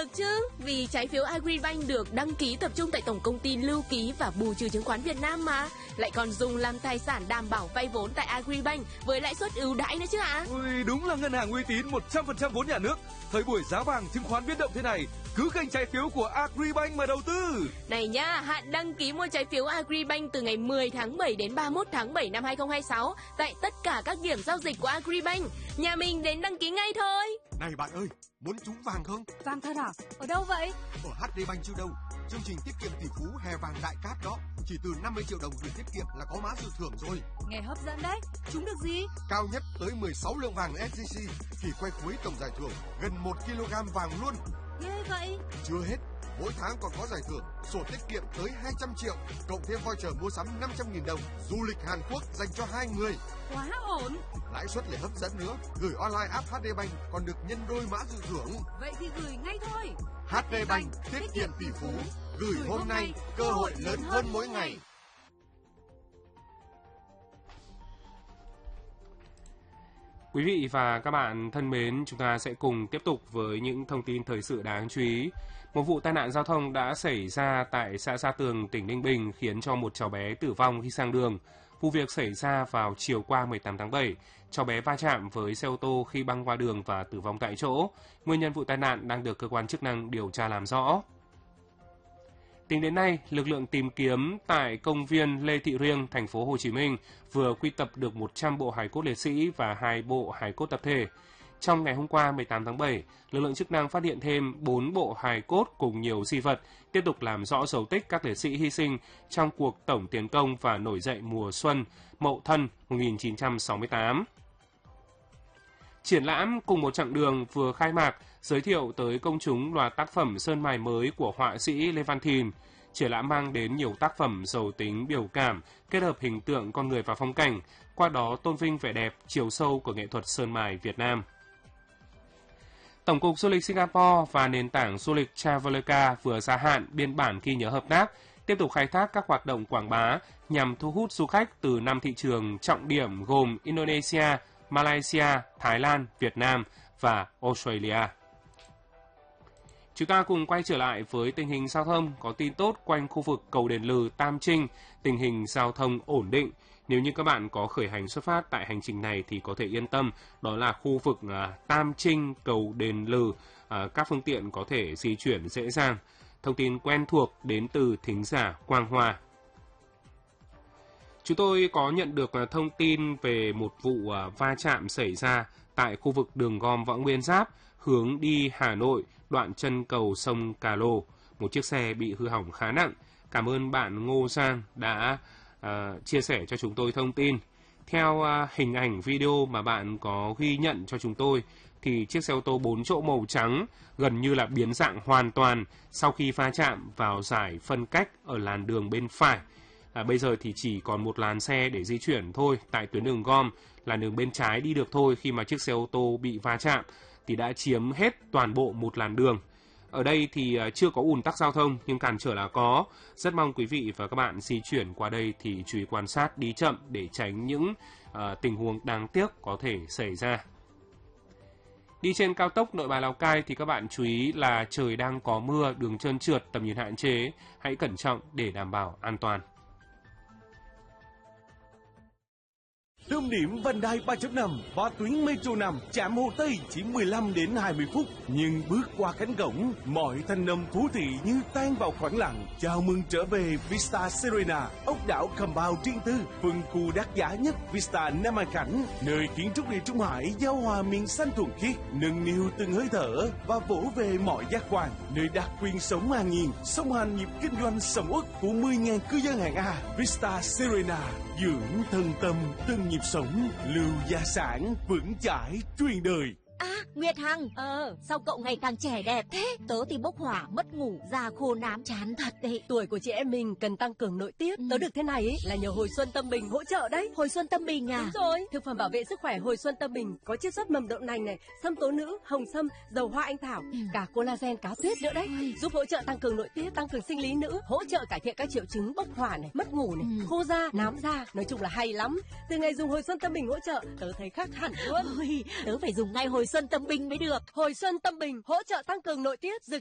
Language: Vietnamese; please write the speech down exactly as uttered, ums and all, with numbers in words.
chứ, vì trái phiếu Agribank được đăng ký tập trung tại Tổng công ty Lưu ký và Bù trừ chứng khoán Việt Nam mà, lại còn dùng làm tài sản đảm bảo vay vốn tại Agribank với lãi suất ưu đãi nữa chứ ạ. Ui, đúng là ngân hàng uy tín một trăm phần trăm vốn nhà nước. Thời buổi giá vàng chứng khoán biến động thế này, cứ kênh trái phiếu của Agribank mà đầu tư. Này nhá, hạn đăng ký mua trái phiếu Agribank từ ngày mười tháng bảy đến ba mươi mốt tháng bảy năm hai không hai sáu tại tất cả các điểm giao dịch của Agribank. Nhà mình đến đăng ký ngay thôi. Này bạn ơi, muốn trúng vàng không? Vàng thật à? Ở đâu vậy? Ở hát đê Bank chứ đâu. Chương trình tiết kiệm tỷ phú hè vàng đại cát đó. Chỉ từ năm mươi triệu đồng gửi tiết kiệm là có mã dự thưởng rồi. Nghe hấp dẫn đấy. Trúng được gì? Cao nhất tới mười sáu lượng vàng ét gi xê. Thì quay cuối tổng giải thưởng gần một ki lô gam vàng luôn. Ghê vậy. Chưa hết, mỗi tháng còn có giải thưởng sổ tiết kiệm tới hai trăm triệu, cộng thêm voucher mua sắm năm trăm nghìn đồng, du lịch Hàn Quốc dành cho hai người. Quá ổn. Lãi suất lại hấp dẫn nữa, gửi online app hát đê Bank còn được nhân đôi mã dự thưởng. Vậy thì gửi ngay thôi. hát đê Bank, tiết kiệm tỷ phú, gửi hôm nay, cơ hội lớn hơn mỗi ngày. Quý vị và các bạn thân mến, chúng ta sẽ cùng tiếp tục với những thông tin thời sự đáng chú ý. Một vụ tai nạn giao thông đã xảy ra tại xã Sa Tường, tỉnh Ninh Bình khiến cho một cháu bé tử vong khi sang đường. Vụ việc xảy ra vào chiều qua mười tám tháng bảy. Cháu bé va chạm với xe ô tô khi băng qua đường và tử vong tại chỗ. Nguyên nhân vụ tai nạn đang được cơ quan chức năng điều tra làm rõ. Tính đến nay, lực lượng tìm kiếm tại công viên Lê Thị Riêng, thành phố Hồ Chí Minh vừa quy tập được một trăm bộ hài cốt liệt sĩ và hai bộ hài cốt tập thể. Trong ngày hôm qua mười tám tháng bảy, lực lượng chức năng phát hiện thêm bốn bộ hài cốt cùng nhiều di vật, tiếp tục làm rõ dấu tích các liệt sĩ hy sinh trong cuộc tổng tiến công và nổi dậy mùa xuân Mậu Thân một nghìn chín trăm sáu mươi tám. Triển lãm cùng một chặng đường vừa khai mạc, giới thiệu tới công chúng loạt tác phẩm sơn mài mới của họa sĩ Lê Văn Thìn. Triển lãm mang đến nhiều tác phẩm giàu tính biểu cảm, kết hợp hình tượng con người và phong cảnh, qua đó tôn vinh vẻ đẹp, chiều sâu của nghệ thuật sơn mài Việt Nam. Tổng cục Du lịch Singapore và nền tảng du lịch Traveloka vừa gia hạn biên bản ghi nhớ hợp tác, tiếp tục khai thác các hoạt động quảng bá nhằm thu hút du khách từ năm thị trường trọng điểm gồm Indonesia, Malaysia, Thái Lan, Việt Nam và Australia. Chúng ta cùng quay trở lại với tình hình giao thông có tin tốt quanh khu vực cầu Đền Lừ, Tam Trinh, tình hình giao thông ổn định. Nếu như các bạn có khởi hành xuất phát tại hành trình này thì có thể yên tâm, đó là khu vực à, Tam Trinh, cầu Đền Lừ, à, các phương tiện có thể di chuyển dễ dàng. Thông tin quen thuộc đến từ thính giả Quang Hoa. Chúng tôi có nhận được thông tin về một vụ à, va chạm xảy ra tại khu vực đường gom Võ Nguyên Giáp, hướng đi Hà Nội, đoạn chân cầu sông Cà Lồ. Một chiếc xe bị hư hỏng khá nặng. Cảm ơn bạn Ngô Giang đã à, chia sẻ cho chúng tôi thông tin. Theo à, hình ảnh video mà bạn có ghi nhận cho chúng tôi, thì chiếc xe ô tô bốn chỗ màu trắng gần như là biến dạng hoàn toàn sau khi va chạm vào dải phân cách ở làn đường bên phải. À, bây giờ thì chỉ còn một làn xe để di chuyển thôi tại tuyến đường gom, làn đường bên trái đi được thôi. Khi mà chiếc xe ô tô bị va chạm thì đã chiếm hết toàn bộ một làn đường. Ở đây thì chưa có ùn tắc giao thông nhưng cản trở là có. Rất mong quý vị và các bạn di chuyển qua đây thì chú ý quan sát, đi chậm để tránh những uh, tình huống đáng tiếc có thể xảy ra. Đi trên cao tốc Nội Bài Lào Cai thì các bạn chú ý là trời đang có mưa, đường trơn trượt, tầm nhìn hạn chế. Hãy cẩn trọng để đảm bảo an toàn. Tâm điểm vành đai ba chấm năm và tuyến Metro năm chạm Hồ Tây chỉ mười lăm đến hai mươi phút. Nhưng bước qua cánh cổng, mọi thanh âm thú thị như tan vào khoảng lặng. Chào mừng trở về Vista Serena, ốc đảo compound riêng tư, phân khu đắt giá nhất Vista Nam An Khánh, nơi kiến trúc địa Trung Hải giao hòa miền xanh thuần khiết, nâng niu từng hơi thở và vỗ về mọi giác quan. Nơi đặc quyền sống an nhiên, song hành nhịp kinh doanh sầm uất của mười nghìn cư dân hạng A. Vista Serena, dưỡng thân tâm từng nhịp sống, lưu gia sản vững chãi truyền đời. À, Nguyệt Hằng, ờ, sao cậu ngày càng trẻ đẹp thế? Tớ thì bốc hỏa, mất ngủ, da khô nám, chán thật đấy. Tuổi của chị em mình cần tăng cường nội tiết. Ừ. Tớ được thế này ấy là nhờ Hồi Xuân Tâm Bình hỗ trợ đấy. Hồi Xuân Tâm Bình à? Đúng rồi. Thực phẩm bảo vệ sức khỏe Hồi Xuân Tâm Bình có chiết xuất mầm đậu nành này, sâm tố nữ, hồng sâm, dầu hoa anh thảo, ừ. cả collagen cá tuyết nữa đấy, ừ. giúp hỗ trợ tăng cường nội tiết, tăng cường sinh lý nữ, hỗ trợ cải thiện các triệu chứng bốc hỏa này, mất ngủ này, ừ. khô da, nám da, nói chung là hay lắm. Từ ngày dùng Hồi Xuân Tâm Bình hỗ trợ, tớ thấy khác hẳn luôn. Ôi, tớ phải dùng ngay Hồi Xuân Tâm Bình mới được. Hồi Xuân Tâm Bình hỗ trợ tăng cường nội tiết.